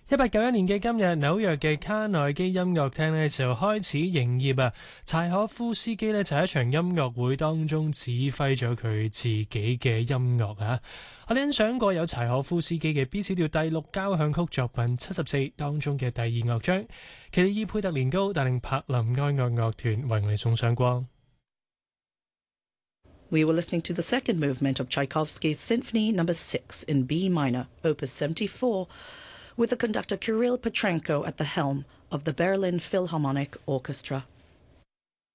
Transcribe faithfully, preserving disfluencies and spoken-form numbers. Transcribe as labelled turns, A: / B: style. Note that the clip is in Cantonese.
A: 一八九一年嘅今日，紐約嘅卡內基音樂廳呢就開始營業啊！柴可夫斯基呢就喺一場音樂會當中指揮咗佢自己嘅音樂啊！我哋欣賞過有柴可夫斯基嘅 B 小調第六交響曲作品七十四當中嘅第二樂章，奇里爾佩特連高帶領柏林愛樂樂團為我哋送上光。
B: We were listening to the second movement of Tchaikovsky's Symphony Number Six in B minor, Opus seventy-four, with the conductor Kirill Petrenko at the helm of the Berlin Philharmonic Orchestra.